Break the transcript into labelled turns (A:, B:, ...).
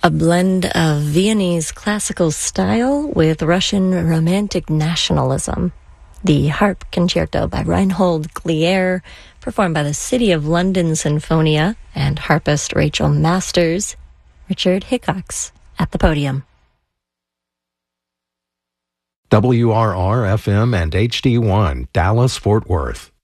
A: A blend of Viennese classical style with Russian romantic nationalism. The Harp Concerto by Reinhold Glier, performed by the City of London Sinfonia and harpist Rachel Masters. Richard Hickox at the podium.
B: WRR-FM and HD1, Dallas-Fort Worth.